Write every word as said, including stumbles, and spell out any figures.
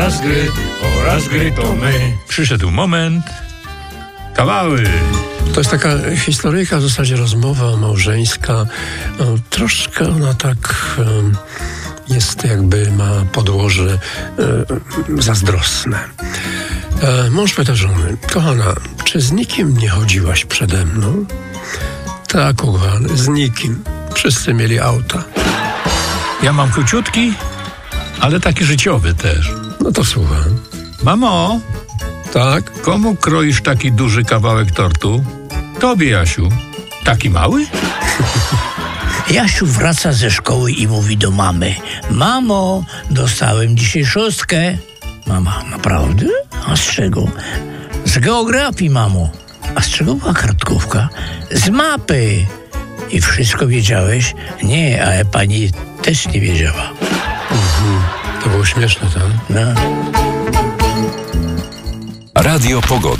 oraz gry, oraz gry to my. Przyszedł moment. Kawały. To jest taka historyjka, w zasadzie rozmowa małżeńska. No, troszkę ona tak e, jest, jakby ma podłoże e, zazdrosne. E, mąż pyta żony: kochana, czy z nikim nie chodziłaś przede mną? Tak, ukochany, z nikim. Wszyscy mieli auta. Ja mam króciutki, ale taki życiowy też. No to słucham. Mamo, Tak? komu kroisz taki duży kawałek tortu? Tobie, Jasiu. Taki mały? Jasiu wraca ze szkoły i mówi do mamy: mamo, dostałem dzisiaj szóstkę. Mama: naprawdę? A z czego? Z geografii, mamo. A z czego była kartkówka? Z mapy. I wszystko wiedziałeś? Nie, ale pani też nie wiedziała. Mhm. To było śmieszne, tak? No. Radio Pogoda.